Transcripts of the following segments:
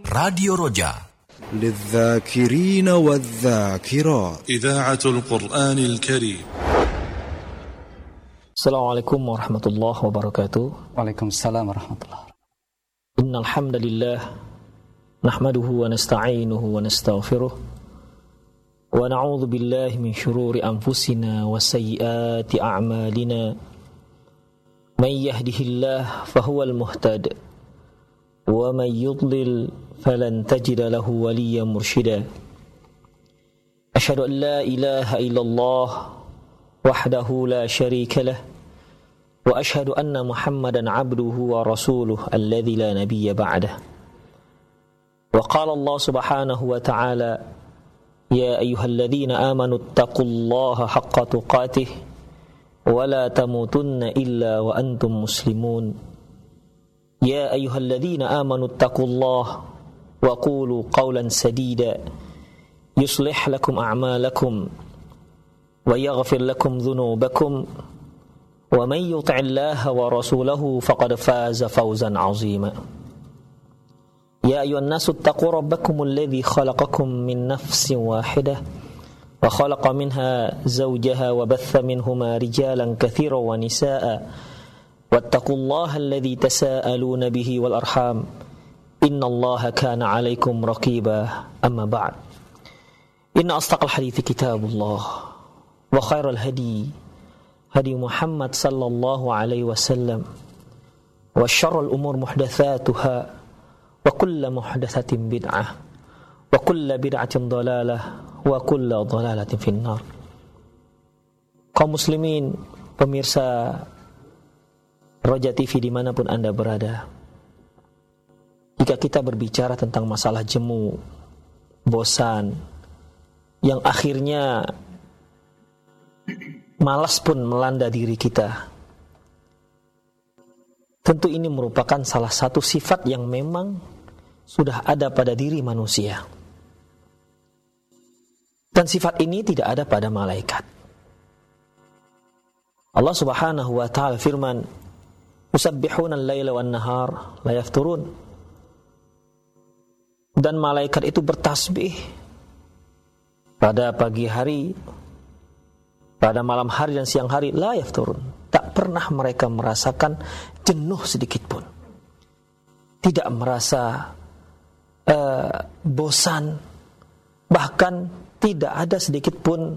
Radio Roja للذاكرين والذاكرات إذاعة القرآن الكريم. Assalamualaikum warahmatullahi wabarakatuh. Waalaikumsalam warahmatullahi wabarakatuh. Innal hamdalillah nahmaduhu wa nasta'inuhu wa nastaghfiruh wa na'udzu billahi min shururi anfusina wa sayyiati a'malina. May yahdihillahu fahuwal muhtad wa may yudlil falan tajida lahu waliyyan mursyida. Asyhadu an la ilaha illallah wahdahu la syarika lah wa asyhadu anna Muhammadan abduhu wa rasuluhu alladzi la nabiyya ba'dah. Wa qala Allah subhanahu wa ta'ala ya ayyuhalladzina amanu taqullaha haqqa tuqatih wa la tamutunna illa wa antum muslimun. Ya ayyuhalladzina amanu taqullaha wa qulu qawlan sadida yuslih lakum a'malakum wa yaghfir lakum dhunubakum wa man yuti'illaha wa rasulahu faqad faza fawzan 'azima. Ya ayyuhan nasu taqu rabbakum alladhi khalaqakum min nafsin wahidah wa khalaqa minha zawjaha wa batha minhuma rijalan katsiran wa nisaa'a wattaqullaha alladhi tasaaluna bihi wal arham innallaha kana 'alaykum raqiba. Amma ba'd. Inna asdaqal hadithi kitabullah wa khairal hadi Muhammad sallallahu alaihi wasallam wa syarrul umur muhdatsatuha wa kullu muhdatsatin bid'ah wa kullu bid'atin dhalalah wa kullu dhalalatin finnar. Kaum muslimin, pemirsa Roja TV dimanapun Anda berada, jika kita berbicara tentang masalah jemu, bosan, yang akhirnya malas pun melanda diri kita, tentu ini merupakan salah satu sifat yang memang sudah ada pada diri manusia. Dan sifat ini tidak ada pada malaikat. Allah subhanahu wa ta'ala firman, yusabbihuna al-laila wan-nahar la yafturun. Dan malaikat itu bertasbih pada pagi hari, pada malam hari dan siang hari, la yafturun. Tak pernah mereka merasakan jenuh sedikit pun. Tidak merasa bosan. Bahkan tidak ada sedikit pun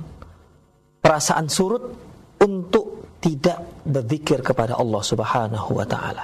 perasaan surut untuk tidak berzikir kepada Allah subhanahu wa ta'ala.